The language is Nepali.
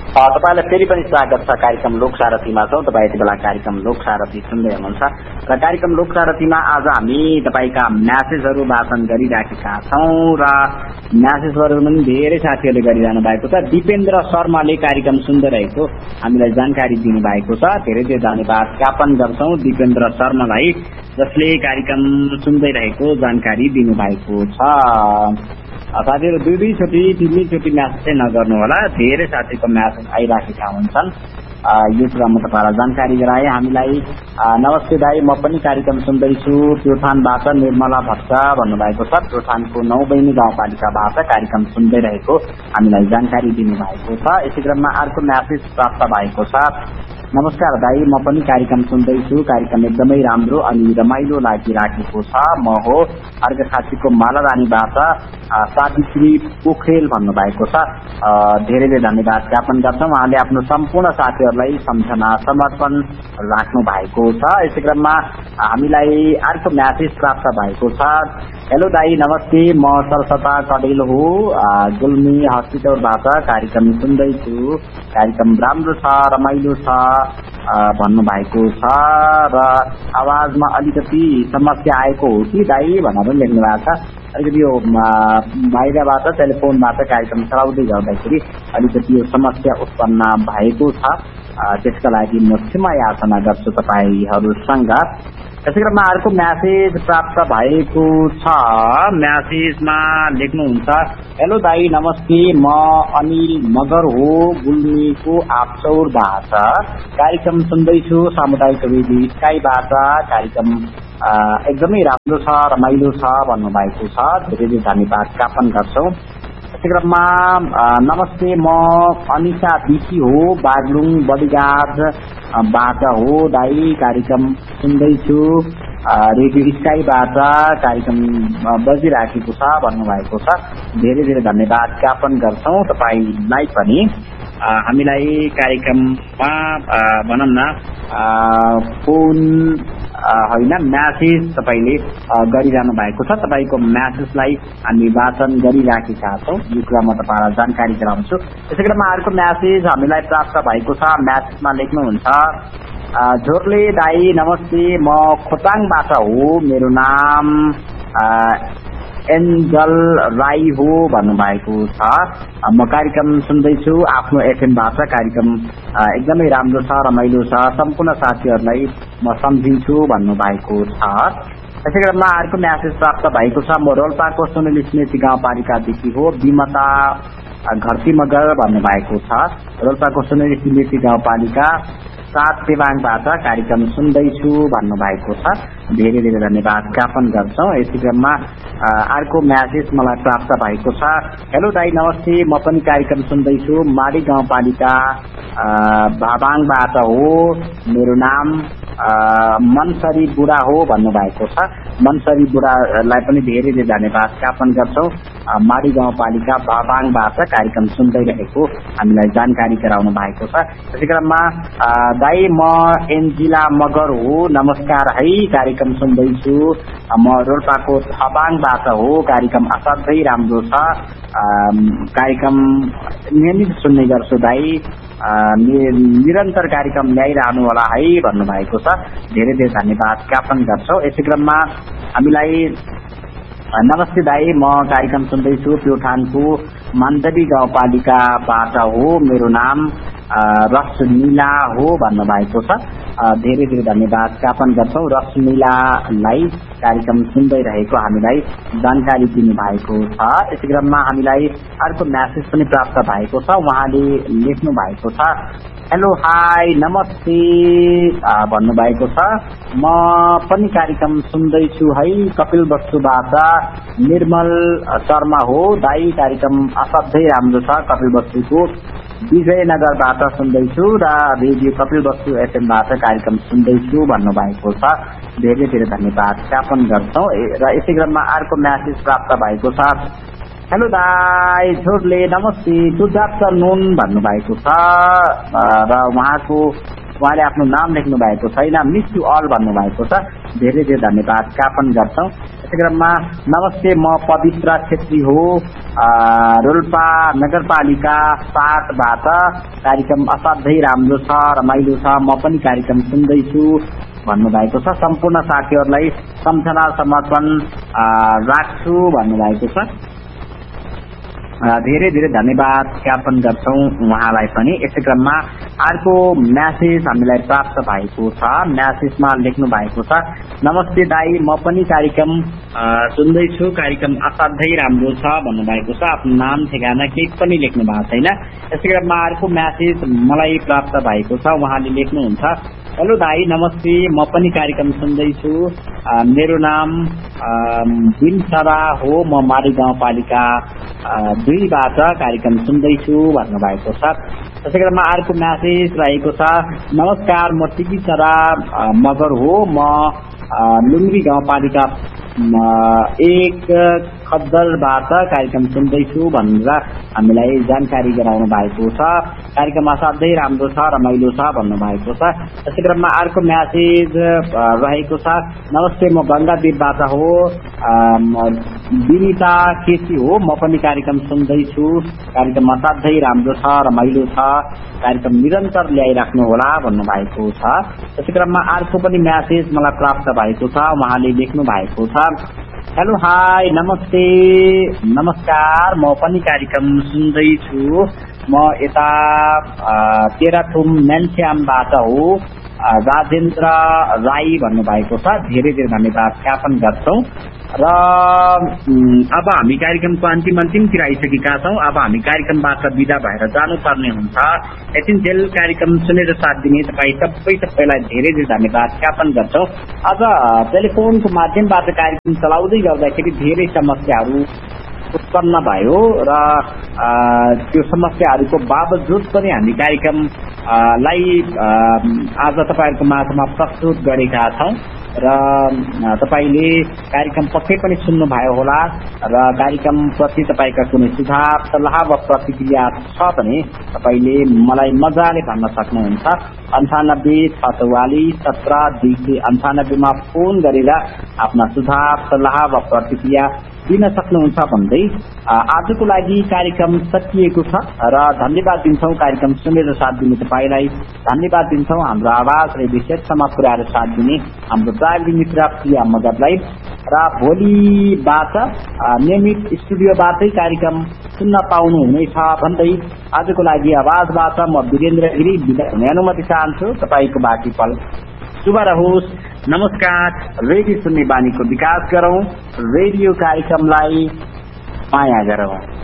तपाईलाई फेरि पनि स्वागत छ कार्यक्रम लोकसारथीमा छौं। तपाई यति बेला कार्यक्रम लोकसारथी सुन्दै हुनुहुन्छ र कार्यक्रम लोकसारथीमा आज हामी तपाईका म्यासेजहरू वाचन गरिराखेका छौं र म्यासेजहरू पनि धेरै साथीहरूले गरिरहनु भएको छ। दिपेन्द्र शर्माले कार्यक्रम सुन्दै रहेको हामीलाई जानकारी दिनु भएको छ। धेरै धेरै धन्यवाद ज्ञापन गर्छौं दिपेन्द्र शर्मालाई, जसले कार्यक्रम सुन्दै रहेको जानकारी दिनुभएको छ। साथीहरू दुईचोटि तीनचोटि म्यासेज चाहिँ नगर्नु होला, धेरै साथीको म्यासेज आइराखेका हुन्छन्। यो कुरा म तपाईलाई जानकारी गराए। हामीलाई नमस्ते दाई, म पनि कार्यक्रम सुन्दैछु, प्युठानबाट निर्मला भट्ट भन्नुभएको छ। प्युठानको 9 बहिनी गाउँपालिकाबाट कार्यक्रम सुन्दै रहेको हामीलाई जानकारी दिनुभएको छ। यसै क्रममा अर्को म्यासेज प्राप्त भएको छ। नमस्कार दाई, म पनि कार्यक्रम सुन्दैछु, कार्यक्रम एकदमै राम्रो अनि रमाइलो लागिराखेको छ। म हो अर्घखाँचीको मालारानीबाट सावित्री पोखरेल भन्नुभएको छ। धेरै धेरै धन्यवाद ज्ञापन गर्छौं। उहाँले आफ्नो सम्पूर्ण साथीहरूलाई सम्झना समर्पण राख्नु भएको छ। यसै क्रममा हामीलाई अर्को म्यासेज प्राप्त भएको छ। हेलो दाई नमस्ते, म सरसता कडेल हो, गुल्मी हस्पिटलबाट कार्यक्रम सुन्दैछु, कार्यक्रम राम्रो छ, रमाइलो छ भन्नुभएको छ र आवाजमा अलिकति समस्या आएको हो कि दाई भनेर लेख्नु भएको छ। अलिकति यो बाहिरबाट टेलिफोनबाट कार्यक्रम चलाउँदै गर्दाखेरि अलिकति यो समस्या उत्पन्न भएको छ। त्यसका लागि म क्षमा याचना गर्छु तपाईहरूसँग। यसै क्रममा अर्को म्यासेज प्राप्त भएको छ। म्यासेजमा लेख्नुहुन्छ, हेलो दाई नमस्ते, म अनिल मगर हो, गुल्मीको आपचौरबाट कार्यक्रम सुन्दैछु, सामुदायिक रेडियो स्काईबाट कार्यक्रम एकदमै राम्रो छ, रमाइलो छ भन्नुभएको छ। धेरै धेरै धन्यवाद ज्ञापन गर्छौं। यसै क्रममा नमस्ते, म अनिसा बिसी हो, बागलुङ बडीगार्डबाट हो दाई, कार्यक्रम सुन्दैछु, रेडियो स्काईबाट कार्यक्रम बजिराखेको छ भन्नुभएको छ। धेरै धेरै धन्यवाद ज्ञापन गर्छौं तपाईलाई पनि। हामीलाई कार्यक्रममा भनौं न फोन होइन म्यासेज तपाईले गरिरहनु भएको छ। तपाईको म्यासेजलाई हामी वाचन गरिराखेका छौं। यो कुरा म तपाईलाई जानकारी गराउँछु। यसै क्रममा अर्को म्यासेज हामीलाई प्राप्त भएको छ। म्यासेजमा लेख्नुहुन्छ, झोरले दाई नमस्ते, म खोटाङबाट हो, मेरो नाम एन्जल राई हो भन्नुभएको छ। म कार्यक्रम सुन्दैछु आफ्नो एफएमबाट, कार्यक्रम एकदमै राम्रो छ, रमाइलो छ, सम्पूर्ण साथीहरूलाई म सम्झिन्छु भन्नुभएको छ। यसै क्रममा अर्को म्यासेज प्राप्त भएको छ। म रोल्पाको सुनिल स्मृति गाउँपालिकादेखि हो, विमता घरती मगर भन्नुभएको छ। रोल्पाको सुनिल स्मृति गाउँपालिका 7 पेवाङबाट कार्यक्रम सुन्दैछु भन्नुभएको छ। धेरै धेरै धन्यवाद ज्ञापन गर्छौं। यसै क्रममा अर्को म्यासेज मलाई प्राप्त भएको छ। हेलो दाई नमस्ते, म पनि कार्यक्रम सुन्दैछु, माडी गाउँपालिका भाबाङबाट हो, मेरो नाम मनसरी बुढा हो भन्नुभएको छ। मनसरी बुढालाई पनि धेरै धेरै धन्यवाद ज्ञापन गर्छौं। माडी गाउँपालिका भाबाङबाट कार्यक्रम सुन्दै रहेको हामीलाई जानकारी गराउनु भएको छ। त्यसै क्रममा दाई म एन्जिला मगर हो, नमस्कार है, कार्यक्रम सुन्दैछु, म रोल्पाको थबाङबाट हो, कार्यक्रम असाध्यै राम्रो छ, कार्यक्रम नियमित सुन्ने गर्छु दाई, निरन्तर कार्यक्रम ल्याइरहनु होला है भन्नुभएको छ। धेरै धेरै धन्यवाद ज्ञापन गर्छौं। यसै क्रममा हामीलाई नमस्ते दाई, म कार्यक्रम सुन्दैछु, प्युठानको मान्दवी गाउँपालिकाबाट हो, मेरो नाम रसनीला हो भन्नुभएको छ। धेरै धेरै धन्यवाद ज्ञापन गर्छौं। रसनीलालाई कार्यक्रम सुन्दै रहेको हामीलाई जानकारी दिनुभएको छ। यसै क्रममा हामीलाई अर्को म्यासेज पनि प्राप्त भएको छ। उहाँले लेख्नु भएको छ, हेलो हाई नमस्ते भन्नुभएको छ। म पनि कार्यक्रम सुन्दैछु है, कपिल वस्तुबाट निर्मल शर्मा हो दाई, कार्यक्रम असाध्यै राम्रो छ, कपिल वस्तुको विजयनगरबाट सुन्दैछु र रेडियो कपिल वस्तु एफएमबाट कार्यक्रम सुन्दैछु भन्नुभएको छ। धेरै धेरै धन्यवाद ज्ञापन गर्छौं। र यसै क्रममा अर्को म्यासेज प्राप्त भएको छ। हेलो दाई झोरले नमस्ते, गुड आफ्टरनुन भन्नुभएको छ र उहाँको उहाँले आफ्नो नाम लेख्नु भएको छैन, मिस यु अल भन्नुभएको छ। धेरै धेरै धन्यवाद ज्ञापन गर्छौँ। यसै क्रममा नमस्ते, म पवित्र छेत्री हो, रोल्पा नगरपालिका 7बाट कार्यक्रम असाध्यै राम्रो छ, रमाइलो छ, म पनि कार्यक्रम सुन्दैछु भन्नुभएको छ। सम्पूर्ण साथीहरूलाई सम्झना समर्पण राख्छु भन्नुभएको छ। धेरै धेरै धन्यवाद ज्ञापन गर्छौँ उहाँलाई पनि। यसै क्रममा अर्को म्यासेज हामीलाई प्राप्त भएको छ। म्यासेजमा लेख्नु भएको छ, नमस्ते दाई, म पनि कार्यक्रम सुन्दैछु, कार्यक्रम असाध्यै राम्रो छ भन्नुभएको छ। आफ्नो नाम ठेगाना केही पनि लेख्नु भएको छैन। यसै क्रममा अर्को म्यासेज मलाई प्राप्त भएको छ। उहाँले लेख्नुहुन्छ, हेलो दाई नमस्ते, म पनि कार्यक्रम सुन्दैछु, मेरो नाम बिनसरा हो, म माडी गाउँपालिका 2बाट कार्यक्रम सुन्दैछु भन्नुभएको छ। त्यसै क्रममा अर्को म्यासेज रहेको छ, नमस्कार, म टिकी सरा मगर हो, म लुम्री गाउँपालिका 1 खद्दरबाट कार्यक्रम सुन्दैछु भनेर हामीलाई जानकारी गराउनु भएको छ। कार्यक्रम असाध्यै राम्रो छ, रमाइलो छ भन्नुभएको छ। त्यसै क्रममा अर्को म्यासेज रहेको छ, नमस्ते, म गङ्गादेवबाट हो, विनिता केसी हो, म पनि कार्यक्रम सुन्दैछु, कार्यक्रम असाध्यै राम्रो छ, रमाइलो छ, कार्यक्रम निरन्तर ल्याइराख्नु होला भन्नुभएको छ। त्यसै क्रममा अर्को पनि म्यासेज मलाई प्राप्त भएको छ। उहाँले लेख्नु भएको छ, हेलो हाई नमस्ते नमस्कार, म पनि कार्यक्रम सुन्दैछु, म यता तेह्रथुम मेन्स्यामबाट हो, राजेन्द्र राई भन्नुभएको छ। धेरै धेरै धन्यवाद ज्ञापन गर्छौँ। र अब हामी कार्यक्रमको अन्तिमतिर आइसकेका छौँ। अब हामी कार्यक्रमबाट बिदा भएर जानुपर्ने हुन्छ। यतिन्जेल कार्यक्रम सुनेर साथ दिने तपाईँ सबैलाई धेरै धेरै धन्यवाद ज्ञापन गर्छौँ। अझ टेलिफोनको माध्यमबाट कार्यक्रम चलाउँदै गर्दाखेरि धेरै समस्याहरू उत्पन्न भयो र त्यो समस्याहरूको बावजुद पनि हामी कार्यक्रमलाई आज तपाईँहरूको माझमा प्रस्तुत गरेका छौँ र तपाईँले कार्यक्रम पक्कै पनि सुन्नुभयो होला र कार्यक्रमप्रति तपाईँका कुनै सुझाव सल्लाह वा प्रतिक्रिया छ भने तपाईँले मलाई मजाले भन्न सक्नुहुन्छ। 9864417298 मा फोन गरेर आफ्ना सुझाव सल्लाह वा प्रतिक्रिया दिन सक्नुहुन्छ भन्दै आजको लागि कार्यक्रम सकिएको छ र धन्यवाद दिन्छौँ। कार्यक्रम सुनेर साथ दिने तपाईँलाई धन्यवाद दिन्छौँ। हाम्रो आवाज र विषयसम्म पुर्याएर साथ दिने हाम्रो प्राविधिक मित्र प्रिया मगरलाई र भोलिबाट नियमित स्टुडियोबाटै कार्यक्रम सुन्न पाउनुहुनेछ भन्दै आजको लागि आवाजबाट म वीरेन्द्र गिरी बिदा हुने अनुमति चाहन्छु। तपाईँको बाँकी पल शुभ रहोस्। नमस्कार। रेडियो सुन्ने बानीको विकास गरौँ, रेडियो कार्यक्रमलाई माया गरौँ।